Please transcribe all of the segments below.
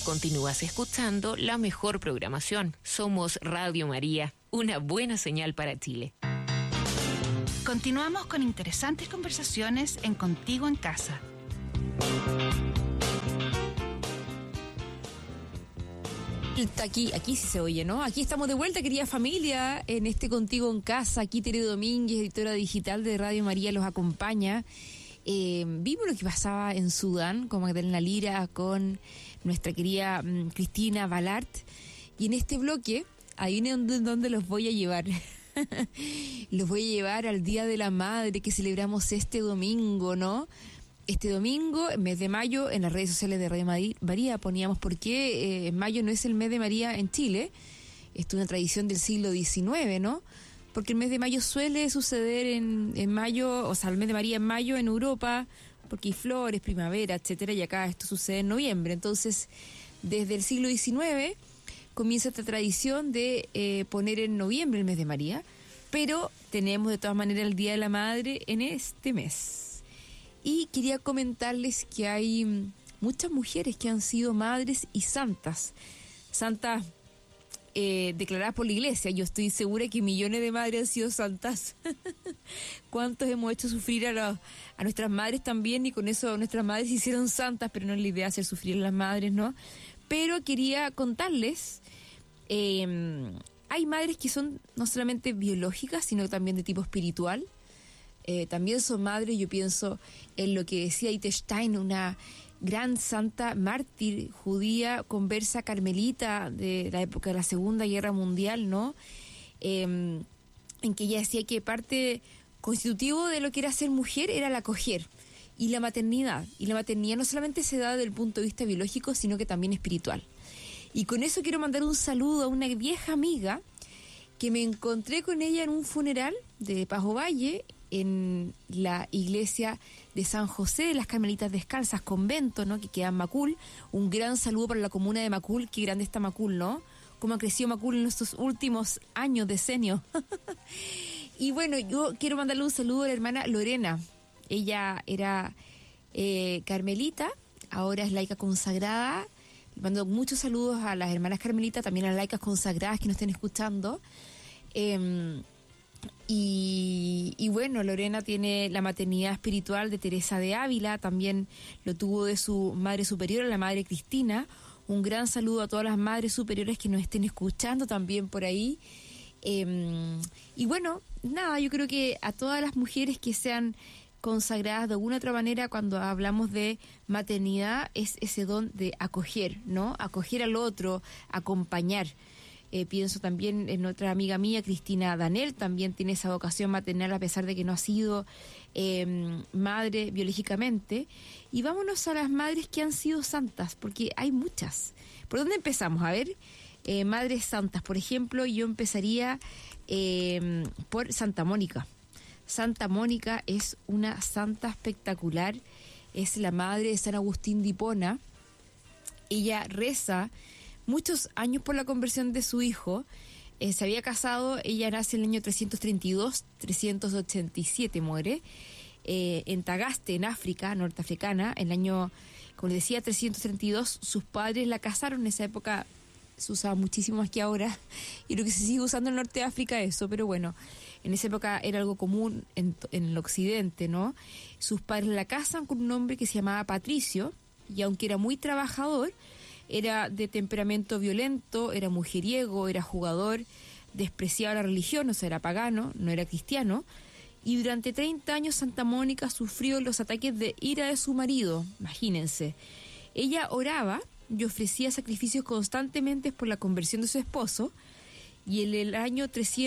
Continúas escuchando la mejor programación. Somos Radio María, una buena señal para Chile. Continuamos con interesantes conversaciones en Contigo en Casa. Aquí sí se oye, ¿no? Aquí estamos de vuelta, querida familia, en este Contigo en Casa. Aquí Tere Domínguez, editora digital de Radio María, los acompaña. Vimos lo que pasaba en Sudán con Magdalena Lira, con nuestra querida Cristina Balart. Y en este bloque, ahí es donde los voy a llevar. Los voy a llevar al Día de la Madre que celebramos este domingo, ¿no? Este domingo, mes de mayo, en las redes sociales de Radio María poníamos por qué mayo no es el mes de María en Chile. Esto es una tradición del siglo XIX, ¿no? Porque el mes de mayo suele suceder en mayo, o sea, el mes de María en mayo en Europa, porque hay flores, primavera, etcétera, y acá esto sucede en noviembre. Entonces, desde el siglo XIX comienza esta tradición de poner en noviembre el mes de María, pero tenemos de todas maneras el Día de la Madre en este mes. Y quería comentarles que hay muchas mujeres que han sido madres y santas declaradas por la Iglesia. Yo estoy segura que millones de madres han sido santas. ¿Cuántos hemos hecho sufrir a nuestras madres también? Y con eso nuestras madres se hicieron santas, pero no es la idea hacer sufrir a las madres, ¿no? Pero quería contarles, hay madres que son no solamente biológicas, sino también de tipo espiritual. También son madres. Yo pienso en lo que decía Edith Stein, una gran santa mártir judía, conversa carmelita de la época de la Segunda Guerra Mundial, ¿no? En que ella decía que parte constitutivo de lo que era ser mujer era el acoger y la maternidad. Y la maternidad no solamente se da desde el punto de vista biológico, sino que también espiritual. Y con eso quiero mandar un saludo a una vieja amiga que me encontré con ella en un funeral de Pajo Valle, en la iglesia de San José de las Carmelitas Descalzas, convento, ¿no?, que queda en Macul. Un gran saludo para la comuna de Macul. Qué grande está Macul, ¿no? Cómo ha crecido Macul en estos últimos años, decenios. Y bueno, yo quiero mandarle un saludo a la hermana Lorena. Ella era carmelita, ahora es laica consagrada. Le mando muchos saludos a las hermanas carmelitas, también a las laicas consagradas que nos estén escuchando. Y bueno, Lorena tiene la maternidad espiritual de Teresa de Ávila, también lo tuvo de su madre superiora, la madre Cristina. Un gran saludo a todas las madres superiores que nos estén escuchando también por ahí. Y bueno, nada, yo creo que a todas las mujeres que sean consagradas de alguna otra manera, cuando hablamos de maternidad, es ese don de acoger, ¿no? Acoger al otro, acompañar. Pienso también en otra amiga mía, Cristina Danel, también tiene esa vocación maternal a pesar de que no ha sido madre biológicamente. Y vámonos a las madres que han sido santas, porque hay muchas. ¿Por dónde empezamos? A ver, madres santas, por ejemplo, yo empezaría por Santa Mónica. Santa Mónica es una santa espectacular, es la madre de San Agustín de Hipona. Ella reza muchos años por la conversión de su hijo. Se había casado, ella nace en el año 332, 387 muere, en Tagaste, en África, norteafricana. En el año, como les decía, 332, sus padres la casaron. En esa época se usaba muchísimo más que ahora, y lo que se sigue usando en el norte de África eso, pero bueno, en esa época era algo común en el occidente, ¿no? Sus padres la casan con un hombre que se llamaba Patricio, y aunque era muy trabajador, era de temperamento violento, era mujeriego, era jugador, despreciaba la religión, o sea, era pagano, no era cristiano. Y durante 30 años Santa Mónica sufrió los ataques de ira de su marido, imagínense. Ella oraba y ofrecía sacrificios constantemente por la conversión de su esposo, y en el año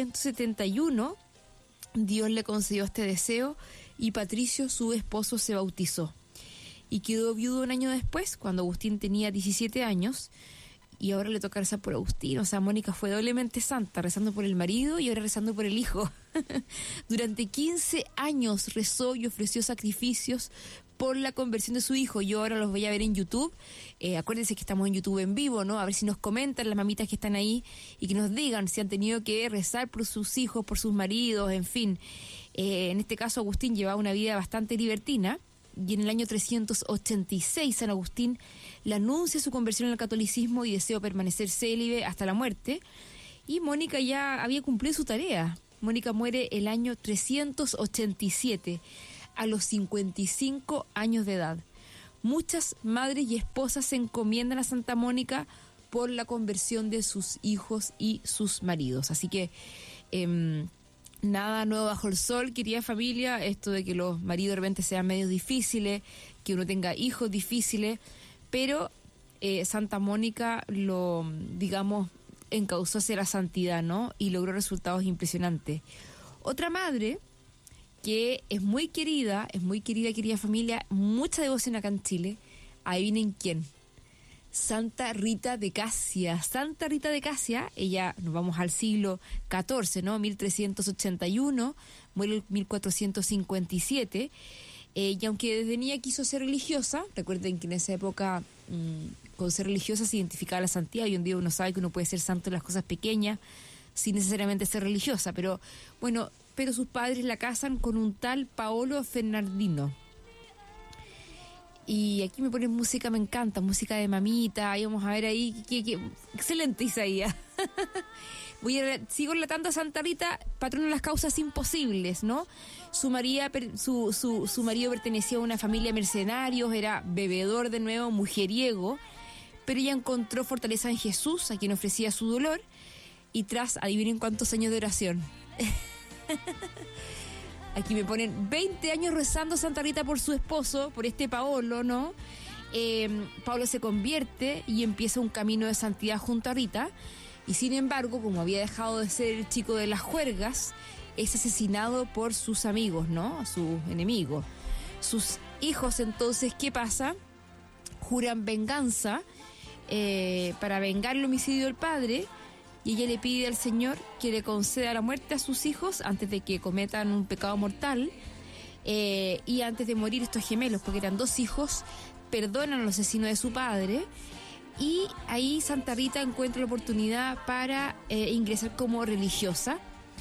371 Dios le concedió este deseo y Patricio, su esposo, se bautizó. Y quedó viudo un año después, cuando Agustín tenía 17 años, y ahora le toca rezar por Agustín. O sea, Mónica fue doblemente santa, rezando por el marido y ahora rezando por el hijo. Durante 15 años rezó y ofreció sacrificios por la conversión de su hijo. Yo ahora los voy a ver en YouTube. Acuérdense que estamos en YouTube en vivo, ¿no? A ver si nos comentan las mamitas que están ahí y que nos digan si han tenido que rezar por sus hijos, por sus maridos, en fin. En este caso, Agustín llevaba una vida bastante libertina. y en el año 386 San Agustín le anuncia su conversión al catolicismo y deseo permanecer célibe hasta la muerte. Y Mónica ya había cumplido su tarea. Mónica muere el año 387, a los 55 años de edad. Muchas madres y esposas se encomiendan a Santa Mónica por la conversión de sus hijos y sus maridos. Así que nada nuevo bajo el sol, querida familia, esto de que los maridos de repente sean medios difíciles, que uno tenga hijos difíciles, pero Santa Mónica lo, digamos, encauzó hacia la santidad, ¿no? Y logró resultados impresionantes. Otra madre que es muy querida, querida familia, mucha devoción acá en Chile. Adivinen quién. Santa Rita de Casia. Santa Rita de Casia, ella, nos vamos al siglo XIV, ¿no? 1381, muere en 1457. Y aunque desde niña quiso ser religiosa, recuerden que en esa época con ser religiosa se identificaba la santidad. Hoy en día uno sabe que uno puede ser santo en las cosas pequeñas sin necesariamente ser religiosa, pero bueno, pero sus padres la casan con un tal Paolo Fernardino. Y aquí me ponen música, me encanta, música de mamita, ahí vamos a ver ahí, excelente Isaías. Sigo relatando a Santa Rita, patrona de las causas imposibles, ¿no? Su marido pertenecía a una familia de mercenarios, era bebedor de nuevo, mujeriego, pero ella encontró fortaleza en Jesús, a quien ofrecía su dolor, y tras, adivinen cuántos años de oración. Aquí me ponen 20 años rezando Santa Rita por su esposo, por este Paolo, ¿no? Paolo se convierte y empieza un camino de santidad junto a Rita, y sin embargo, como había dejado de ser el chico de las juergas, es asesinado por sus amigos, ¿no? Sus enemigos. Sus hijos, entonces, ¿qué pasa? Juran venganza para vengar el homicidio del padre, y ella le pide al Señor que le conceda la muerte a sus hijos antes de que cometan un pecado mortal, y antes de morir estos gemelos, porque eran 2 hijos, perdonan al asesino de su padre, y ahí Santa Rita encuentra la oportunidad para ingresar como religiosa,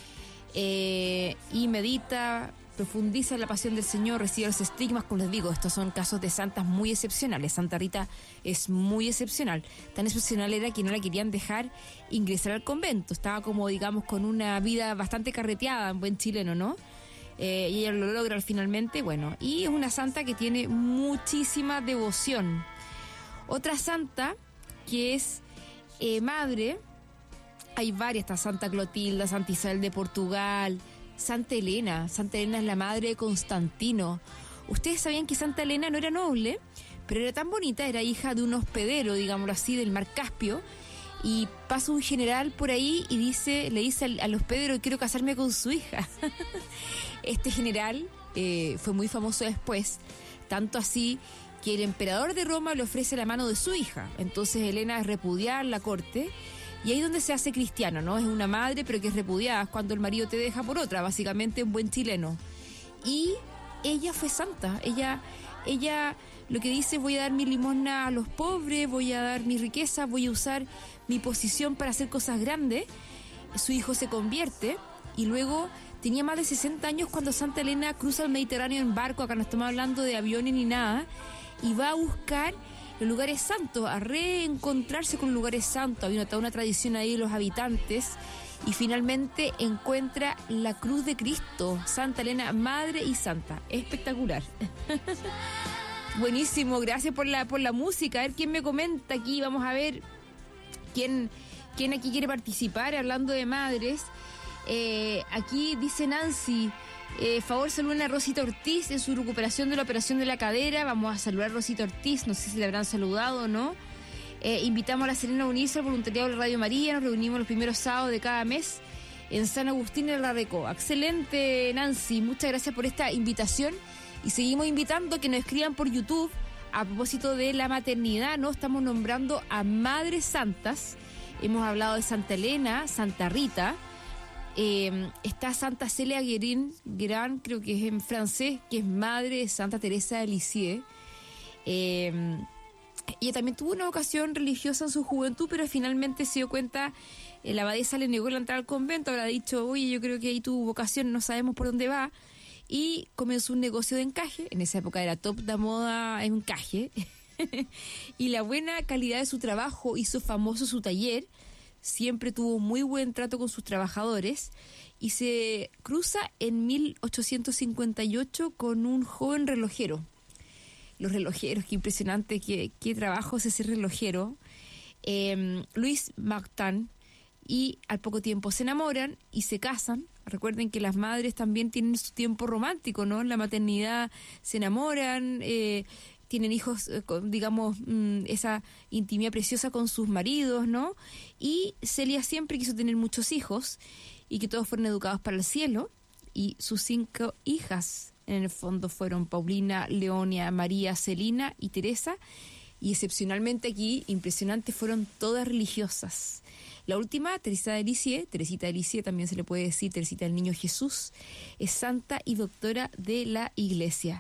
y medita, profundiza en la pasión del Señor, recibe los estigmas. Como les digo, estos son casos de santas muy excepcionales. Santa Rita es muy excepcional. Tan excepcional era que no la querían dejar ingresar al convento. Estaba como, digamos, con una vida bastante carreteada, en buen chileno, ¿no? Y ella lo logra finalmente, bueno. Y es una santa que tiene muchísima devoción. Otra santa que es madre, hay varias, está Santa Clotilda, Santa Isabel de Portugal, Santa Elena. Santa Elena es la madre de Constantino. Ustedes sabían que Santa Elena no era noble, pero era tan bonita, era hija de un hospedero, digámoslo así, del mar Caspio, y pasa un general por ahí y le dice al hospedero: quiero casarme con su hija. Este general fue muy famoso después, tanto así que el emperador de Roma le ofrece la mano de su hija. Entonces Elena es repudiada en la corte, y ahí es donde se hace cristiano, ¿no? Es una madre, pero que es repudiada, es cuando el marido te deja por otra, básicamente un buen chileno. Y ella fue santa. Ella lo que dice: voy a dar mi limosna a los pobres, voy a dar mi riqueza, voy a usar mi posición para hacer cosas grandes. Su hijo se convierte, y luego tenía más de 60 años cuando Santa Elena cruza el Mediterráneo en barco. Acá no estamos hablando de aviones ni nada, y va a buscar los lugares santos, a reencontrarse con lugares santos. Había toda una tradición ahí de los habitantes, y finalmente encuentra la cruz de Cristo. Santa Elena, madre y santa. Espectacular. Buenísimo, gracias por la música. A ver quién me comenta aquí, vamos a ver quién aquí quiere participar hablando de madres. Aquí dice Nancy: favor saluden a Rosita Ortiz en su recuperación de la operación de la cadera. Vamos a saludar a Rosita Ortiz, no sé si le habrán saludado o no. Invitamos a La Serena a unirse al voluntariado de Radio María. Nos reunimos los primeros sábados de cada mes en San Agustín de la Recoba. Excelente, Nancy, muchas gracias por esta invitación, y seguimos invitando a que nos escriban por YouTube a propósito de la maternidad, ¿no? Estamos nombrando a madres santas. Hemos hablado de Santa Elena, Santa Rita. Está Santa Celia Guérin, creo que es en francés, que es madre de Santa Teresa de Lisieux. Ella también tuvo una vocación religiosa en su juventud, pero finalmente se dio cuenta, la abadesa le negó la entrada al convento. Habrá dicho: oye, yo creo que ahí tu vocación, no sabemos por dónde va. y comenzó un negocio de encaje. En esa época era top de moda encaje. Y la buena calidad de su trabajo hizo famoso su taller. Siempre tuvo muy buen trato con sus trabajadores y se cruza en 1858 con un joven relojero. Los relojeros, qué impresionante, qué trabajo es ese relojero. Louis Martin, y al poco tiempo se enamoran y se casan. Recuerden que las madres también tienen su tiempo romántico, ¿no? En la maternidad se enamoran, tienen hijos, digamos, esa intimidad preciosa con sus maridos, ¿no? Y Celia siempre quiso tener muchos hijos y que todos fueran educados para el cielo. Y sus 5 hijas, en el fondo, fueron Paulina, Leonia, María, Celina y Teresa. Y excepcionalmente aquí, impresionante, fueron todas religiosas. La última, Teresita de Lisieux, también se le puede decir Teresita del Niño Jesús, es santa y doctora de la Iglesia.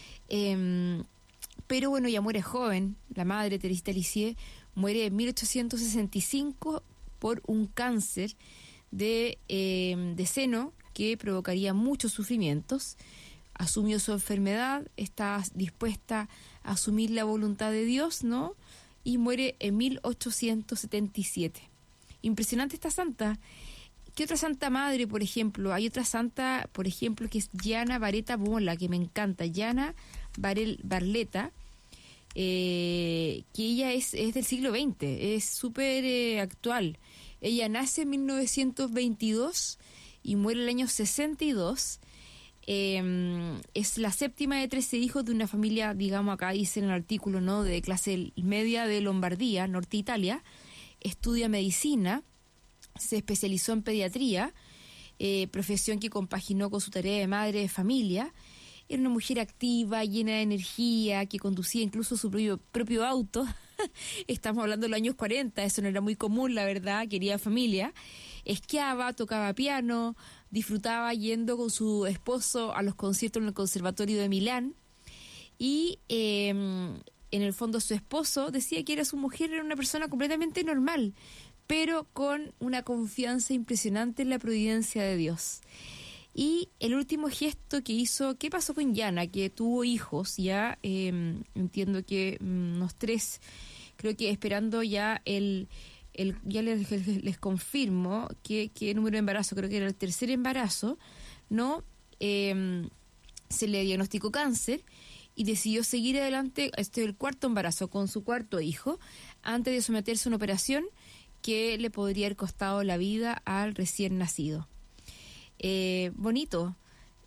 Pero bueno, ella muere joven. La madre, Teresita de Lisieux, muere en 1865 por un cáncer de seno que provocaría muchos sufrimientos. Asumió su enfermedad, está dispuesta a asumir la voluntad de Dios, ¿no? Y muere en 1877. Impresionante esta santa. ¿Qué otra santa madre, por ejemplo? Hay otra santa, por ejemplo, que es Llana Vareta Bola, que me encanta. Llana Barleta, que ella es del siglo XX, es súper actual. Ella nace en 1922 y muere el año 62. Es la séptima de 13 hijos de una familia, digamos, acá dice en el artículo, ¿no?, de clase media de Lombardía, Norte Italia. Estudia medicina, se especializó en pediatría, profesión que compaginó con su tarea de madre de familia. Era una mujer activa, llena de energía, que conducía incluso su propio auto. Estamos hablando de los años 40, eso no era muy común, la verdad, quería familia. Esquiaba, tocaba piano, disfrutaba yendo con su esposo a los conciertos en el Conservatorio de Milán. Y en el fondo su esposo decía que su mujer era una persona completamente normal, pero con una confianza impresionante en la providencia de Dios. Y el último gesto que hizo, ¿qué pasó con Llana? Que tuvo hijos, ya entiendo que unos 3, creo que esperando ya ya les confirmo qué número de embarazo, creo que era el 3er embarazo, ¿no? Se le diagnosticó cáncer y decidió seguir adelante, este es el 4º embarazo, con su 4º hijo, antes de someterse a una operación que le podría haber costado la vida al recién nacido. Bonito.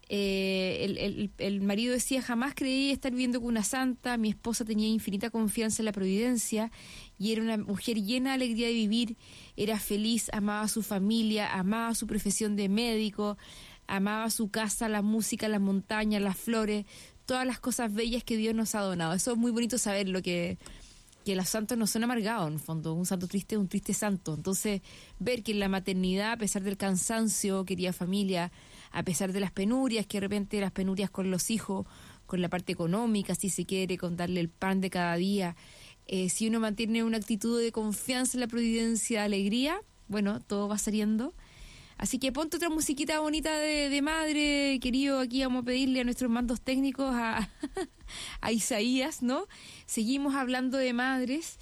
El marido decía, jamás creí estar viviendo con una santa, mi esposa tenía infinita confianza en la providencia y era una mujer llena de alegría de vivir, era feliz, amaba a su familia, amaba su profesión de médico, amaba su casa, la música, las montañas, las flores, todas las cosas bellas que Dios nos ha donado. Eso es muy bonito saberlo, que los santos no son amargados, en el fondo. Un santo triste es un triste santo. Entonces, ver que en la maternidad, a pesar del cansancio, quería familia, a pesar de las penurias, que de repente las penurias con los hijos, con la parte económica, si se quiere, con darle el pan de cada día, si uno mantiene una actitud de confianza en la providencia, de alegría, bueno, todo va saliendo. Así que ponte otra musiquita bonita de madre, querido. Aquí vamos a pedirle a nuestros mandos técnicos, a Isaías, ¿no? Seguimos hablando de madres.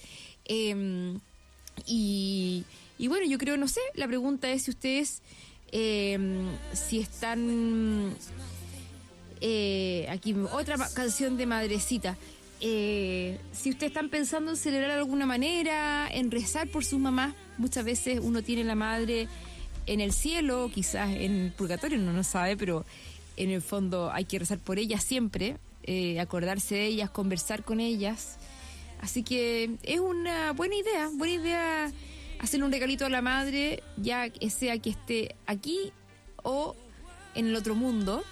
Y bueno, yo creo, no sé, la pregunta es si ustedes, si están... aquí otra canción de madrecita. Si ustedes están pensando en celebrar de alguna manera, en rezar por sus mamás, muchas veces uno tiene la madre en el cielo, quizás en el purgatorio, no lo sabe, pero en el fondo hay que rezar por ellas siempre, acordarse de ellas, conversar con ellas. Así que es una buena idea hacerle un regalito a la madre, ya sea que esté aquí o en el otro mundo,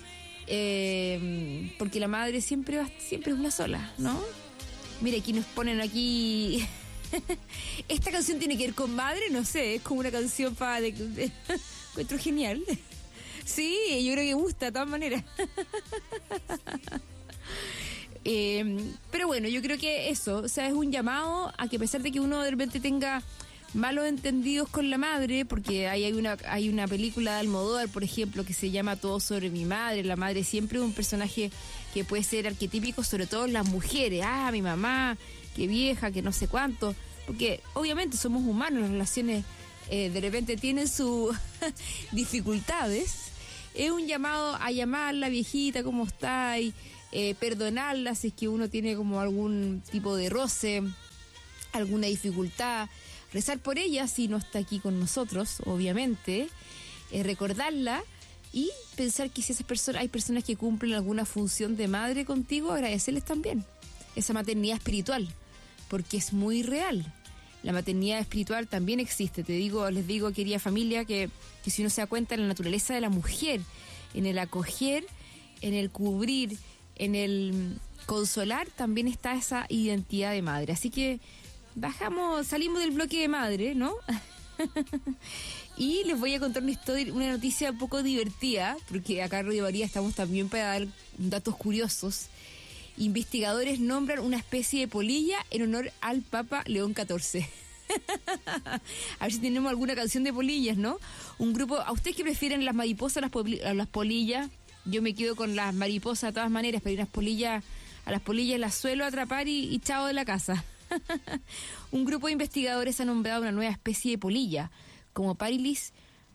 porque la madre siempre es una sola, ¿no? Mira, aquí nos ponen aquí... Esta canción tiene que ver con madre, no sé, es como una canción encuentro genial. Sí, yo creo que gusta de todas maneras. Pero bueno, yo creo que eso, o sea, es un llamado a que, a pesar de que uno de repente tenga malos entendidos con la madre, porque hay una película de Almodóvar, por ejemplo, que se llama Todo sobre mi madre. La madre siempre es un personaje que puede ser arquetípico, sobre todo en las mujeres. Mi mamá, qué vieja, que no sé cuánto. Porque obviamente somos humanos, las relaciones de repente tienen sus dificultades. Es un llamado a llamarla, viejita, ¿cómo está? Y perdonarla si es que uno tiene como algún tipo de roce, alguna dificultad. Rezar por ella si no está aquí con nosotros, obviamente. Recordarla y pensar que si hay personas que cumplen alguna función de madre contigo, agradecerles también esa maternidad espiritual, porque es muy real. La maternidad espiritual también existe. Les digo, querida familia, que si uno se da cuenta en la naturaleza de la mujer, en el acoger, en el cubrir, en el consolar, también está esa identidad de madre. Así que salimos del bloque de madre, ¿no? Y les voy a contar una noticia un poco divertida, porque acá en Radio María estamos también para dar datos curiosos. Investigadores nombran una especie de polilla en honor al Papa León XIV. A ver si tenemos alguna canción de polillas, ¿no? Un grupo, ¿a ustedes qué prefieren, las mariposas a las polillas? Yo me quedo con las mariposas de todas maneras, pero a las polillas las suelo atrapar y chao de la casa. Un grupo de investigadores ha nombrado una nueva especie de polilla como Parilis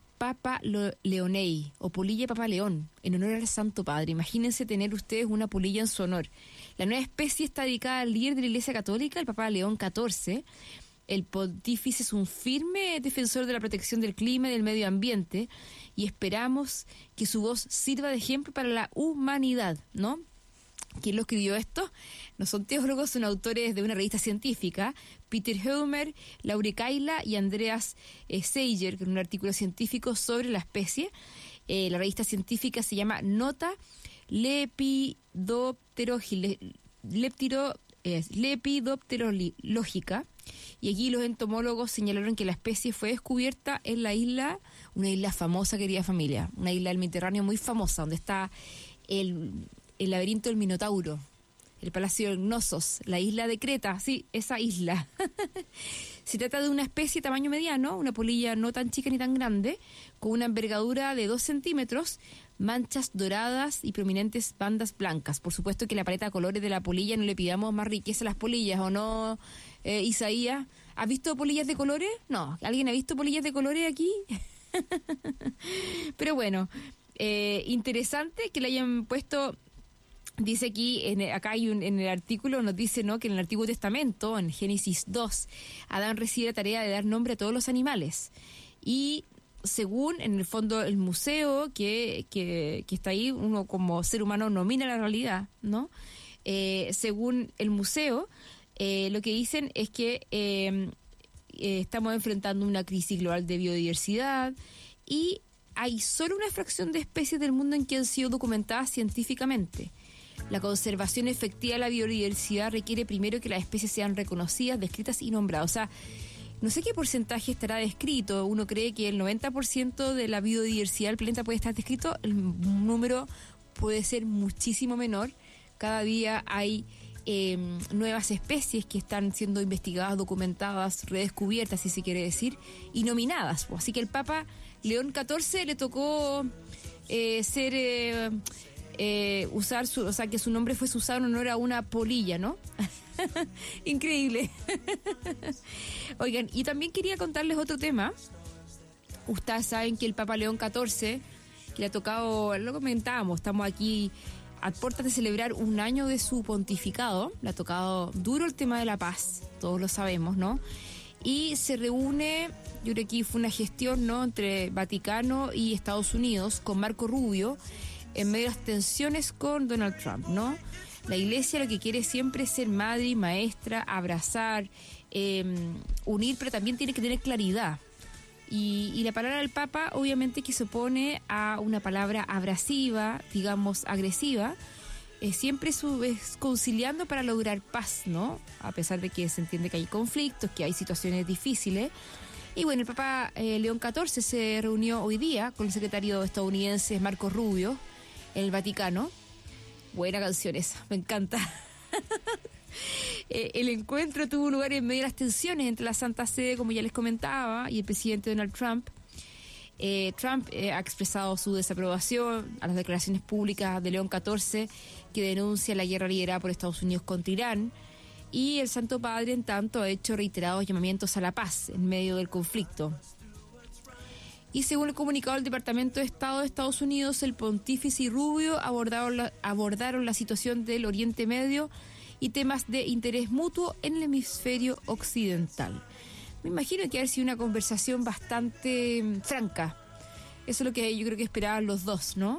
papaleonei o polilla Papa León, en honor al Santo Padre. Imagínense tener ustedes una polilla en su honor. La nueva especie está dedicada al líder de la Iglesia Católica, el Papa León XIV. El pontífice es un firme defensor de la protección del clima y del medio ambiente, y esperamos que su voz sirva de ejemplo para la humanidad, ¿no? ¿Quién lo escribió esto? No son teólogos, son autores de una revista científica, Peter Heumer, Laura Kaila y Andreas Seiger, con un artículo científico sobre la especie. La revista científica se llama Nota Lepidopterológica, y aquí los entomólogos señalaron que la especie fue descubierta en una isla famosa, querida familia, una isla del Mediterráneo muy famosa, donde está el laberinto del Minotauro, el Palacio de Gnosos, la isla de Creta, sí, esa isla. Se trata de una especie de tamaño mediano, una polilla no tan chica ni tan grande, con una envergadura de 2 centímetros, manchas doradas y prominentes bandas blancas. Por supuesto que la paleta de colores de la polilla no le pidamos más riqueza a las polillas, ¿o no, Isaías? ¿Has visto polillas de colores? No. ¿Alguien ha visto polillas de colores aquí? Pero bueno, interesante que le hayan puesto. Dice aquí, acá en el artículo nos dice, ¿no?, que en el Antiguo Testamento, en Génesis 2, Adán recibe la tarea de dar nombre a todos los animales. Y según, en el fondo, el museo que está ahí, uno como ser humano nomina la realidad, ¿no? Según el museo, lo que dicen es que estamos enfrentando una crisis global de biodiversidad y hay solo una fracción de especies del mundo en que han sido documentadas científicamente. La conservación efectiva de la biodiversidad requiere primero que las especies sean reconocidas, descritas y nombradas. O sea, no sé qué porcentaje estará descrito. Uno cree que el 90% de la biodiversidad del planeta puede estar descrito. El número puede ser muchísimo menor. Cada día hay nuevas especies que están siendo investigadas, documentadas, redescubiertas, si se quiere decir, y nominadas. Así que el Papa León XIV le tocó que su nombre fuese usado en honor a una polilla, ¿no? Increíble. Oigan, y también quería contarles otro tema. Ustedes saben que el Papa León XIV, que le ha tocado, lo comentábamos, estamos aquí a puertas de celebrar un año de su pontificado, le ha tocado duro el tema de la paz, todos lo sabemos, ¿no? Y se reúne, yo creo que fue una gestión, ¿no?, entre Vaticano y Estados Unidos, con Marco Rubio, en medio de las tensiones con Donald Trump, ¿no? La Iglesia lo que quiere siempre es ser madre y maestra, abrazar, unir, pero también tiene que tener claridad. Y la palabra del Papa obviamente que se opone a una palabra abrasiva, digamos agresiva, siempre es conciliando para lograr paz, ¿no? A pesar de que se entiende que hay conflictos, que hay situaciones difíciles. Y bueno, el Papa León XIV se reunió hoy día con el secretario estadounidense Marco Rubio en el Vaticano. Buena canción esa, me encanta. El encuentro tuvo lugar en medio de las tensiones entre la Santa Sede, como ya les comentaba, y el presidente Donald Trump. Trump ha expresado su desaprobación a las declaraciones públicas de León XIV, que denuncia la guerra liderada por Estados Unidos contra Irán, y el Santo Padre, en tanto, ha hecho reiterados llamamientos a la paz en medio del conflicto. Y según el comunicado del Departamento de Estado de Estados Unidos, el pontífice y Rubio abordaron la situación del Oriente Medio y temas de interés mutuo en el hemisferio occidental. Me imagino que ha sido una conversación bastante franca. Eso es lo que yo creo que esperaban los dos, ¿no?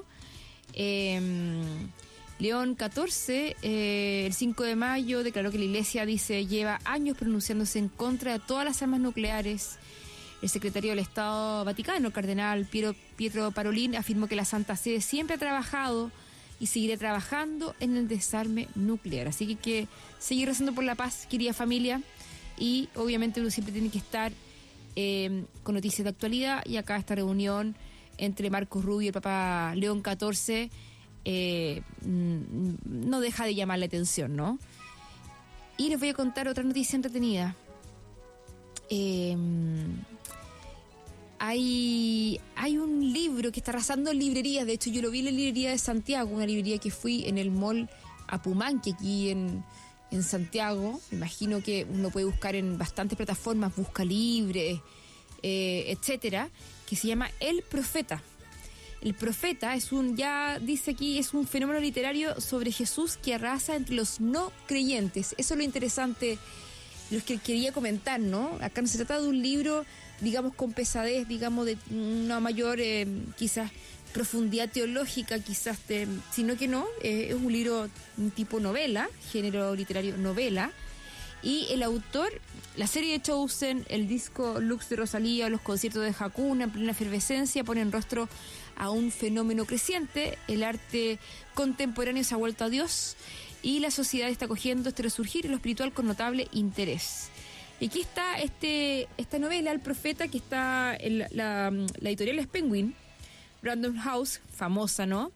León XIV, el 5 de mayo, declaró que la Iglesia, lleva años pronunciándose en contra de todas las armas nucleares. El secretario del Estado Vaticano, el cardenal Pietro Parolin, afirmó que la Santa Sede siempre ha trabajado y seguirá trabajando en el desarme nuclear. Así que hay que seguir rezando por la paz, querida familia, y obviamente uno siempre tiene que estar con noticias de actualidad, y acá esta reunión entre Marcos Rubio y el Papa León XIV no deja de llamar la atención, ¿no? Y les voy a contar otra noticia entretenida. Hay un libro que está arrasando en librerías. De hecho, yo lo vi en la librería de Santiago, una librería que fui en el mall Apumanque, aquí en Santiago. Me imagino que uno puede buscar en bastantes plataformas, Busca Libre, etcétera, que se llama El Profeta. El Profeta es es un fenómeno literario sobre Jesús que arrasa entre los no creyentes. Eso es lo interesante, lo que quería comentar, ¿no? Acá no se trata de un libro, digamos, con pesadez, digamos, de una mayor, quizás, profundidad teológica, quizás, sino que no, es un libro tipo novela, género literario novela, y el autor, la serie de Chosen, el disco Lux de Rosalía, los conciertos de Hakuna en plena efervescencia ponen rostro a un fenómeno creciente. El arte contemporáneo se ha vuelto a Dios y la sociedad está cogiendo este resurgir en lo espiritual con notable interés. Y aquí está esta novela, El Profeta, que está en la editorial es Penguin, Random House, famosa, ¿no?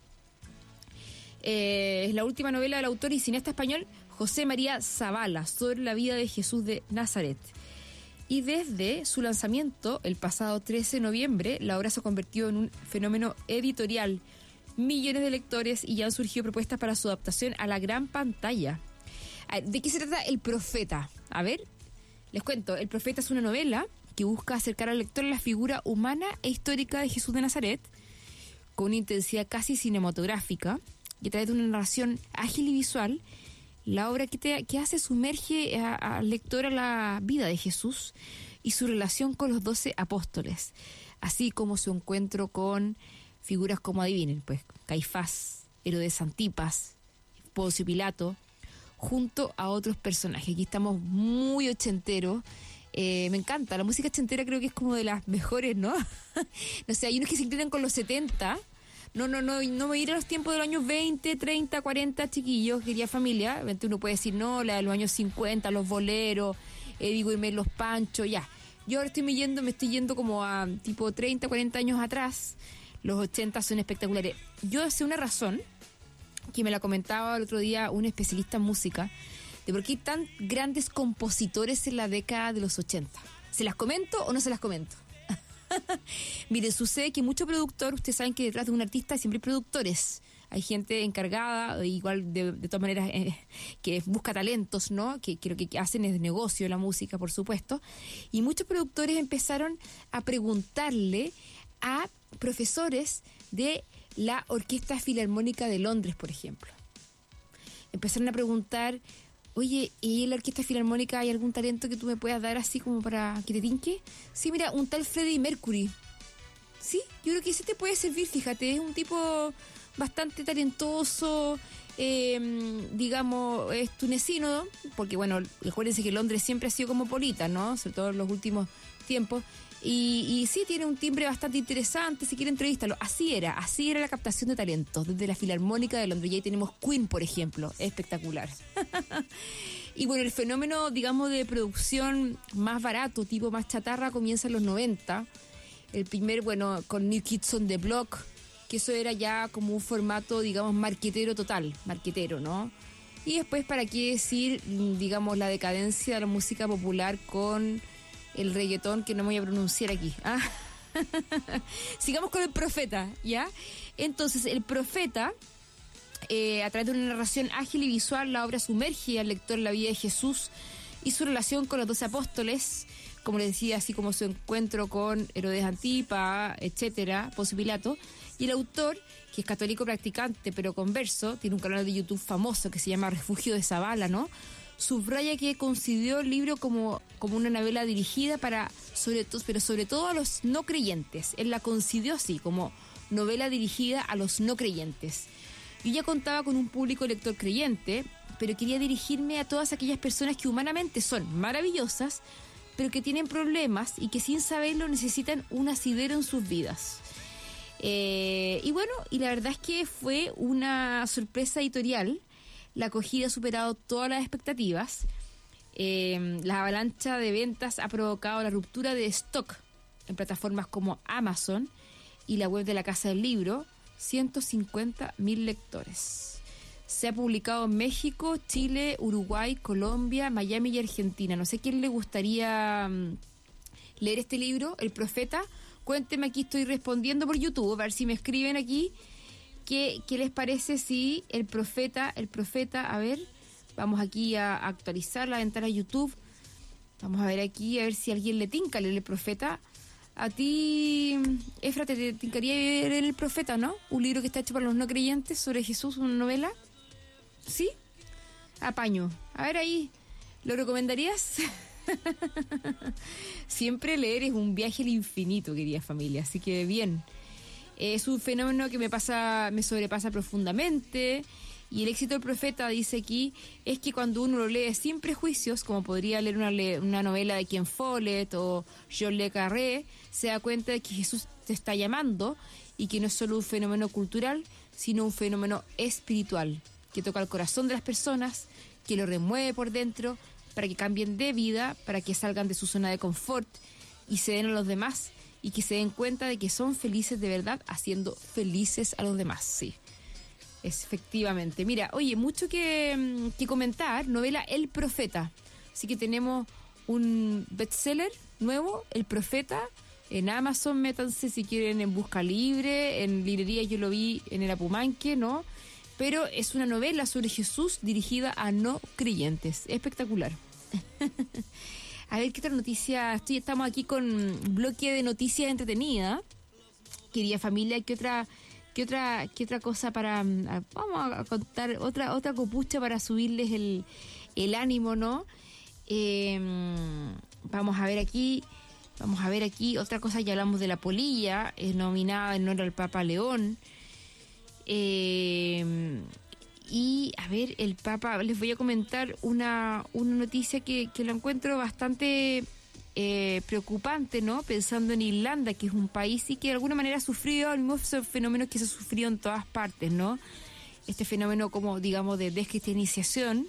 Es la última novela del autor y cineasta español José María Zavala sobre la vida de Jesús de Nazaret. Y desde su lanzamiento, el pasado 13 de noviembre, la obra se convirtió en un fenómeno editorial. Millones de lectores y ya han surgido propuestas para su adaptación a la gran pantalla. ¿De qué se trata El Profeta? A ver, les cuento. El Profeta es una novela que busca acercar al lector a la figura humana e histórica de Jesús de Nazaret con una intensidad casi cinematográfica y a través de una narración ágil y visual. La obra que hace sumerge al lector a la vida de Jesús y su relación con los 12 apóstoles, así como su encuentro con figuras como, adivinen, pues, Caifás, Herodes Antipas, Poncio Pilato, junto a otros personajes. Aquí estamos muy ochenteros. Me encanta, la música ochentera creo que es como de las mejores, ¿no? No sé, hay unos que se inclinan con los 70. No me ir a los tiempos de los años 20, 30, 40, chiquillos, querida familia. Uno puede decir, no, la de los años 50, los boleros, irme los panchos, ya. Yo ahora me estoy yendo como a tipo 30, 40 años atrás. Los 80 son espectaculares. Yo sé una razón, que me la comentaba el otro día un especialista en música, de por qué hay tan grandes compositores en la década de los 80. ¿Se las comento o no se las comento? Miren, sucede que mucho productor, ustedes saben que detrás de un artista siempre hay productores. Hay gente encargada, igual de todas maneras, que busca talentos, ¿no? Que lo que hacen es negocio la música, por supuesto. Y muchos productores empezaron a preguntarle a profesores de la Orquesta Filarmónica de Londres, por ejemplo. Empezaron a preguntar, oye, ¿y en la Orquesta Filarmónica hay algún talento que tú me puedas dar así como para que te tinque? Sí, mira, un tal Freddie Mercury. Sí, yo creo que ese te puede servir, fíjate, es un tipo bastante talentoso, digamos, es tunecino, porque bueno, acuérdense que Londres siempre ha sido cosmopolita, ¿no? Sobre todo en los últimos tiempos. Y sí, tiene un timbre bastante interesante, si quiere entrevistarlo. Así era la captación de talentos, desde la Filarmónica de Londres. Y ahí tenemos Queen, por ejemplo, espectacular. Y bueno, el fenómeno, digamos, de producción más barato, tipo más chatarra, comienza en los 90. El primer, bueno, con New Kids on the Block, que eso era ya como un formato, digamos, marquetero total, marquetero, ¿no? Y después, ¿para qué decir, digamos, la decadencia de la música popular con el reggaetón, que no me voy a pronunciar aquí? Sigamos con el Profeta, ¿ya? Entonces, el Profeta, a través de una narración ágil y visual, la obra sumerge al lector en la vida de Jesús y su relación con los 12 apóstoles, como les decía, así como su encuentro con Herodes Antipa, etcétera, Poncio Pilato. Y el autor, que es católico practicante pero converso, tiene un canal de YouTube famoso que se llama Refugio de Zavala, ¿no? Subraya que consideró el libro como una novela dirigida sobre todo a los no creyentes. Él la concibió así, como novela dirigida a los no creyentes. Yo ya contaba con un público lector creyente, pero quería dirigirme a todas aquellas personas que humanamente son maravillosas, pero que tienen problemas y que sin saberlo necesitan un asidero en sus vidas. Y la verdad es que fue una sorpresa editorial. La acogida ha superado todas las expectativas. La avalancha de ventas ha provocado la ruptura de stock en plataformas como Amazon y la web de la Casa del Libro. 150.000 lectores. Se ha publicado en México, Chile, Uruguay, Colombia, Miami y Argentina. No sé quién le gustaría leer este libro, El Profeta. Cuénteme, aquí estoy respondiendo por YouTube, a ver si me escriben aquí. ¿Qué les parece si el profeta, a ver, vamos aquí a actualizar la ventana de YouTube. Vamos a ver aquí, a ver si a alguien le tinca leer El Profeta. A ti, Efra, ¿te tincaría leer El Profeta, no? Un libro que está hecho para los no creyentes sobre Jesús, una novela. ¿Sí? Apaño. A ver ahí, ¿lo recomendarías? Siempre leer es un viaje al infinito, querida familia, así que bien. Es un fenómeno que me sobrepasa profundamente, y el éxito del Profeta, dice aquí, es que cuando uno lo lee sin prejuicios, como podría leer una novela de Ken Follett o John le Carré, se da cuenta de que Jesús te está llamando y que no es solo un fenómeno cultural, sino un fenómeno espiritual, que toca el corazón de las personas, que lo remueve por dentro, para que cambien de vida, para que salgan de su zona de confort y se den a los demás, y que se den cuenta de que son felices de verdad haciendo felices a los demás. Sí, efectivamente. Mira, oye, mucho que comentar. Novela El Profeta. Así que tenemos un bestseller nuevo, El Profeta. En Amazon, métanse si quieren, en Busca Libre, en librería yo lo vi en el Apumanque, ¿no? Pero es una novela sobre Jesús dirigida a no creyentes. Espectacular. A ver, ¿qué otra noticia? Estamos aquí con un bloque de noticias entretenidas. Querida familia, ¿qué otra cosa para... Vamos a contar otra copucha para subirles el ánimo, ¿no? Vamos a ver aquí otra cosa. Ya hablamos de la polilla, nominada en honor al Papa León. Y a ver, el Papa, les voy a comentar una noticia que la encuentro bastante preocupante, ¿no? Pensando en Irlanda, que es un país y que de alguna manera ha sufrido el mismo fenómeno que se ha sufrido en todas partes, ¿no? Este fenómeno, como digamos, de descristianización.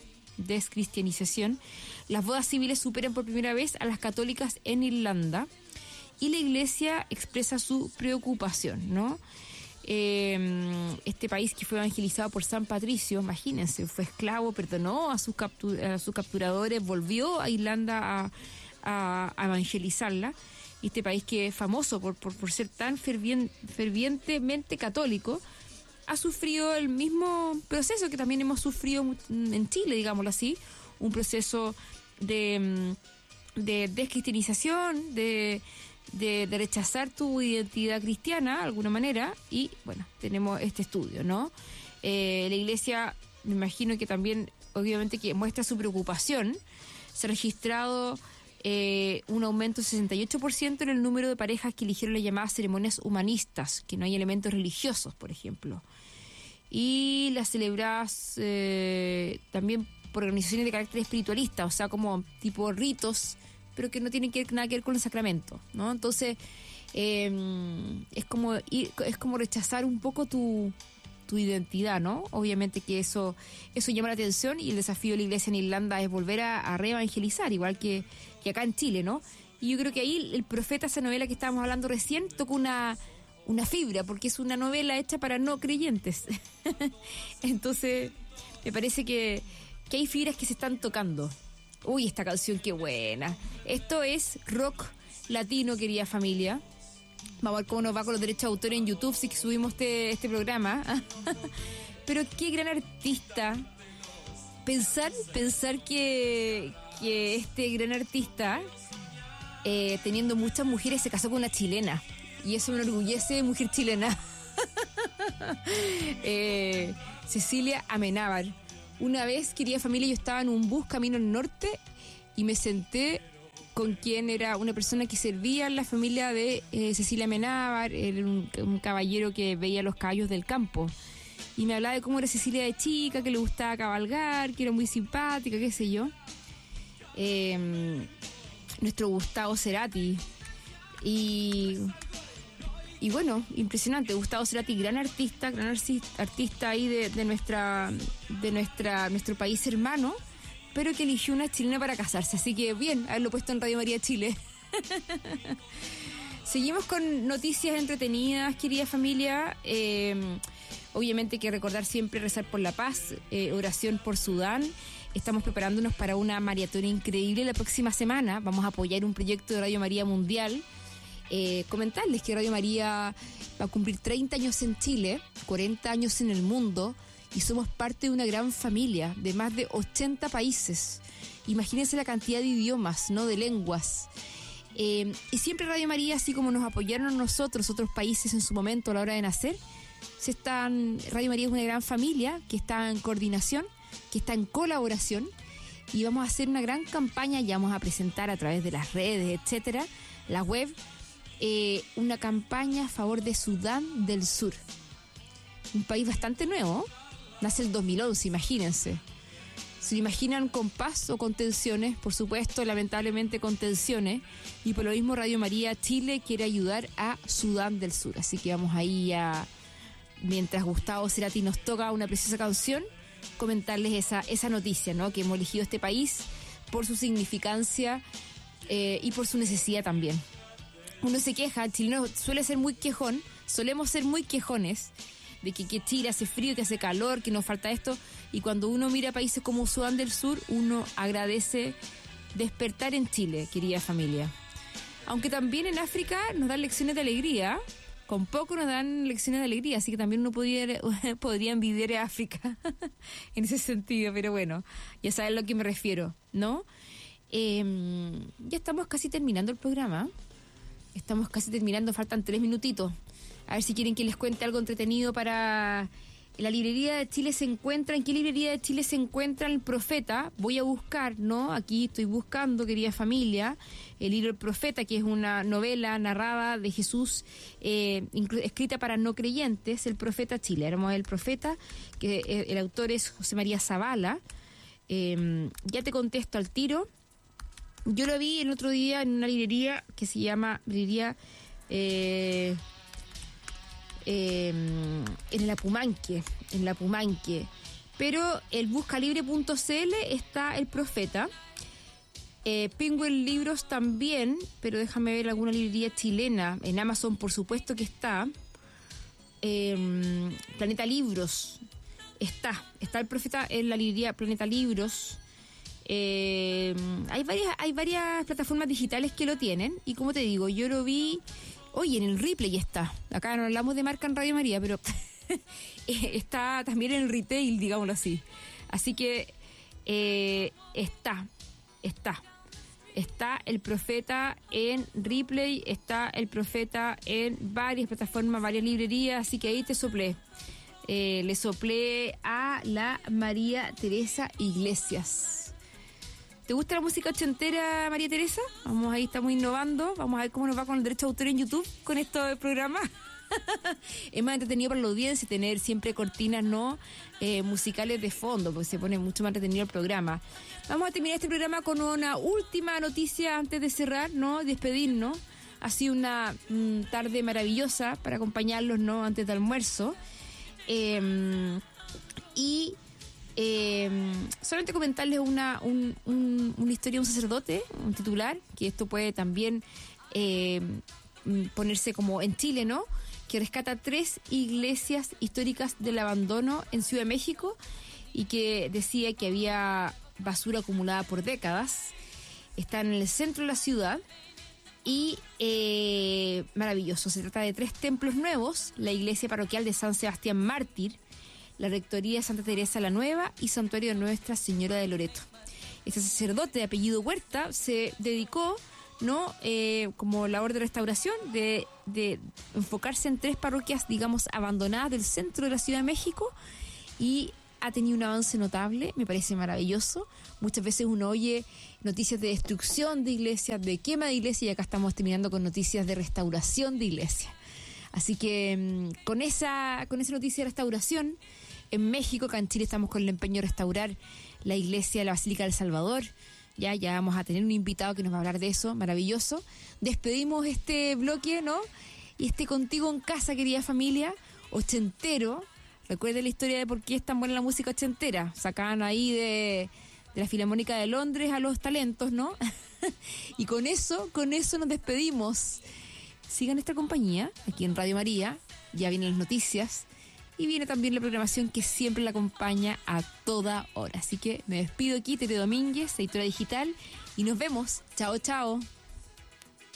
Las bodas civiles superan por primera vez a las católicas en Irlanda y la Iglesia expresa su preocupación, ¿no? Este país que fue evangelizado por San Patricio, imagínense, fue esclavo, perdonó a sus capturadores, volvió a Irlanda a evangelizarla. Este país que es famoso por ser tan fervientemente católico, ha sufrido el mismo proceso que también hemos sufrido en Chile, digámoslo así, un proceso de descristianización, de rechazar tu identidad cristiana de alguna manera. Y bueno, tenemos este estudio, ¿no? La Iglesia, me imagino que también, obviamente, que muestra su preocupación. Se ha registrado un aumento del 68% en el número de parejas que eligieron las llamadas ceremonias humanistas, que no hay elementos religiosos, por ejemplo, y las celebradas también por organizaciones de carácter espiritualista, o sea, como tipo ritos, pero que no tienen nada que ver con el sacramento, ¿no? Entonces, es como rechazar un poco tu identidad, ¿no? Obviamente que eso llama la atención, y el desafío de la Iglesia en Irlanda es volver a reevangelizar, igual que acá en Chile, ¿no? Y yo creo que ahí El Profeta, esa novela que estábamos hablando recién, toca una fibra, porque es una novela hecha para no creyentes. Entonces, me parece que hay fibras que se están tocando. Uy, esta canción qué buena. Esto es rock latino, querida familia. Vamos a ver cómo nos va con los derechos de autor en YouTube si subimos este programa. Pero qué gran artista. Pensar que este gran artista, teniendo muchas mujeres, se casó con una chilena. Y eso me enorgullece, mujer chilena. Cecilia Amenábar. Una vez, querida familia, yo estaba en un bus camino al norte y me senté con quien era una persona que servía en la familia de Cecilia Amenábar, era un caballero que veía los caballos del campo. Y me hablaba de cómo era Cecilia de chica, que le gustaba cabalgar, que era muy simpática, qué sé yo. Nuestro Gustavo Cerati. Y bueno, impresionante. Gustavo Cerati, gran artista ahí de nuestro país hermano, pero que eligió una chilena para casarse. Así que bien, haberlo puesto en Radio María Chile. Seguimos con noticias entretenidas, querida familia. Obviamente que recordar siempre rezar por la paz, oración por Sudán. Estamos preparándonos para una maratón increíble la próxima semana. Vamos a apoyar un proyecto de Radio María Mundial. Comentarles que Radio María va a cumplir 30 años en Chile, 40 años en el mundo, y somos parte de una gran familia de más de 80 países. Imagínense la cantidad de idiomas, ¿no? De lenguas. Y siempre Radio María, así como nos apoyaron a nosotros, otros países en su momento a la hora de nacer, Radio María es una gran familia que está en coordinación, que está en colaboración, y vamos a hacer una gran campaña, ya vamos a presentar a través de las redes, etcétera, la web, una campaña a favor de Sudán del Sur. Un país bastante nuevo, nace el 2011, imagínense. ¿Se lo imaginan con paz o con tensiones? Por supuesto, lamentablemente con tensiones. Y por lo mismo Radio María Chile quiere ayudar a Sudán del Sur. Así que vamos ahí mientras Gustavo Cerati nos toca una preciosa canción, comentarles esa noticia, ¿no? Que hemos elegido este país por su significancia y por su necesidad también. Uno se queja, el chileno suele ser muy quejón, solemos ser muy quejones de que Chile hace frío, que hace calor, que nos falta esto, y cuando uno mira países como Sudán del Sur, uno agradece despertar en Chile, querida familia. Aunque también en África nos dan lecciones de alegría, con poco nos dan lecciones de alegría, así que también uno podría envidiar a África en ese sentido, pero bueno, ya saben a lo que me refiero, ¿no? Ya estamos casi terminando el programa. Estamos casi terminando, faltan 3 minutitos. A ver si quieren que les cuente algo entretenido para... La librería de Chile se encuentra... ¿En qué librería de Chile se encuentra El Profeta? Voy a buscar, ¿no? Aquí estoy buscando, querida familia, el libro El Profeta, que es una novela narrada de Jesús, escrita para no creyentes, El Profeta Chile. Éramos El Profeta, que el autor es José María Zavala. Ya te contesto al tiro. Yo lo vi el otro día en una librería que se llama librería en la Pumanque, pero el buscalibre.cl está El Profeta. Penguin Libros también, pero déjame ver alguna librería chilena. En Amazon, por supuesto que está. Planeta Libros está El Profeta en la librería Planeta Libros. Hay varias plataformas digitales que lo tienen, y como te digo, yo lo vi, oye, en el Ripley está. Acá no hablamos de marca en Radio María, pero está también en el retail, digámoslo así. Así que está El Profeta en Ripley, está El Profeta en varias plataformas, varias librerías, así que ahí te soplé. Le soplé a la María Teresa Iglesias. ¿Te gusta la música ochentera, María Teresa? Vamos, ahí estamos innovando. Vamos a ver cómo nos va con el derecho de autor en YouTube con estos programas. Es más entretenido para la audiencia tener siempre cortinas no musicales de fondo, porque se pone mucho más entretenido el programa. Vamos a terminar este programa con una última noticia antes de cerrar, ¿no? Despedirnos. Ha sido una tarde maravillosa para acompañarlos, ¿no? Antes del almuerzo. Solamente comentarles una historia de un sacerdote, un titular, que esto puede también ponerse como en Chile, ¿no? Que rescata 3 iglesias históricas del abandono en Ciudad de México. y que decía que había basura acumulada por décadas. Está en el centro de la ciudad y maravilloso. Se trata de 3 templos nuevos: la iglesia parroquial de San Sebastián Mártir, la rectoría de Santa Teresa la Nueva y santuario de Nuestra Señora de Loreto. Este sacerdote de apellido Huerta se dedicó, ¿no? Como labor de restauración, de enfocarse en 3 parroquias, digamos, abandonadas del centro de la Ciudad de México, y ha tenido un avance notable. Me parece maravilloso. Muchas veces uno oye noticias de destrucción de iglesias, de quema de iglesias, y acá estamos terminando con noticias de restauración de iglesias. Así que con esa noticia de restauración, en México, acá en Chile, estamos con el empeño de restaurar la iglesia de la Basílica del Salvador. Ya vamos a tener un invitado que nos va a hablar de eso, maravilloso. Despedimos este bloque, ¿no? Y Contigo en Casa, querida familia, ochentero. Recuerden la historia de por qué es tan buena la música ochentera. Sacaban ahí de la Filarmónica de Londres a los talentos, ¿no? Y con eso nos despedimos. Sigan esta compañía aquí en Radio María. Ya vienen las noticias y viene también la programación que siempre la acompaña a toda hora. Así que me despido aquí, Tere Domínguez, editora digital, y nos vemos. Chao, chao.